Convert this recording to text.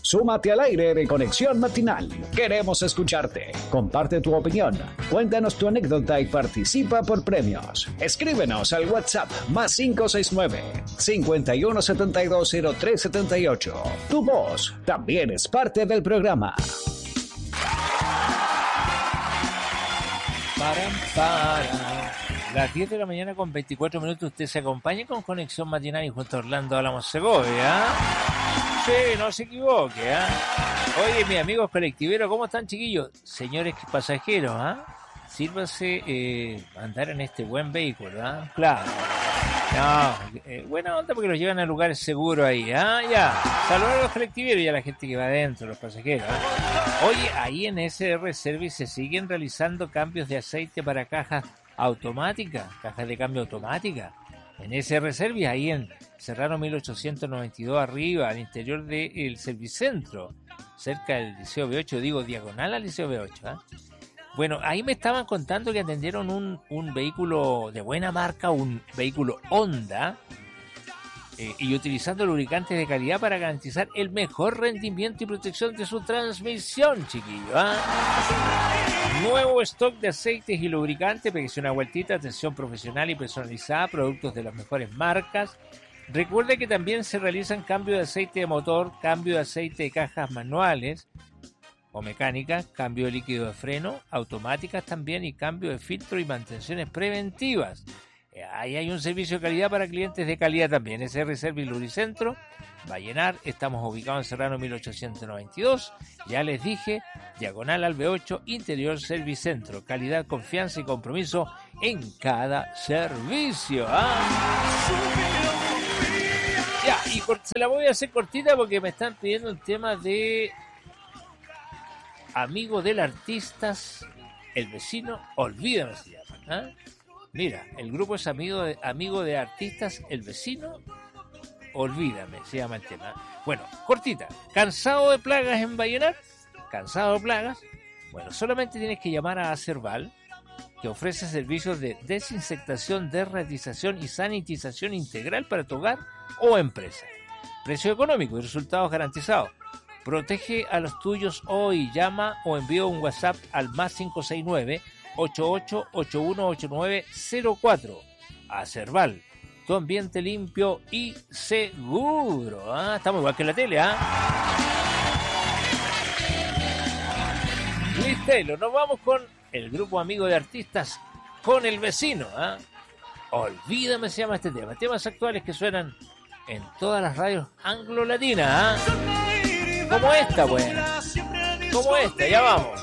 Súmate al aire de Conexión Matinal. Queremos escucharte. Comparte tu opinión. Cuéntanos tu anécdota y participa por premios. Escríbenos al WhatsApp +569 51720378. Tu voz también es parte del programa. Las 10 de la mañana con 24 minutos usted se acompaña con Conexión Matinal y junto a Orlando Álamos Segovia. Sí, no se equivoque, ¿eh? Oye, mis amigos colectiveros, ¿cómo están, chiquillos? Señores pasajeros, sírvanse andar en este buen vehículo, Claro. No, buena onda porque los llevan a lugares seguros ahí, Ya. Saludos a los colectiveros y a la gente que va adentro, los pasajeros, Oye, ahí en SR Service se siguen realizando cambios de aceite para cajas automáticas, cajas de cambio automática. En SR Service, ahí en Serrano 1892 arriba, al interior del Servicentro, cerca del Liceo B8, diagonal al Liceo B8, Bueno, ahí me estaban contando que atendieron un vehículo de buena marca, un vehículo Honda, y utilizando lubricantes de calidad para garantizar el mejor rendimiento y protección de su transmisión, chiquillo. Nuevo stock de aceites y lubricantes, pégase una vueltita, atención profesional y personalizada, productos de las mejores marcas. Recuerde que también se realizan cambio de aceite de motor, cambio de aceite de cajas manuales o mecánicas, cambio de líquido de freno, automáticas también y cambio de filtro y mantenciones preventivas. Ahí hay un servicio de calidad para clientes de calidad también. SR Service Lubricentro, Vallenar, estamos ubicados en Serrano 1892. Ya les dije, diagonal al B8, interior Servicentro. Calidad, confianza y compromiso en cada servicio. Ya, y se la voy a hacer cortita porque me están pidiendo un tema de Amigo del Artistas, el vecino, olvídame se llama, Mira, el grupo es amigo de Artistas, el vecino, olvídame, se llama el tema. Bueno, cortita. ¿Cansado de plagas en Vallenar? ¿Cansado de plagas? Bueno, solamente tienes que llamar a Acerval, que ofrece servicios de desinsectación, derratización y sanitización integral para tu hogar o empresa. Precio económico y resultados garantizados. Protege a los tuyos hoy. Llama o envía un WhatsApp al +569 88818904. Acerval, tu ambiente limpio y seguro. Estamos igual que en la tele, Listo, nos vamos con el grupo amigo de artistas, con el vecino, Olvídame se llama este tema. Temas actuales que suenan en todas las radios anglo-latinas, Como esta, bueno. Como esta, ya vamos.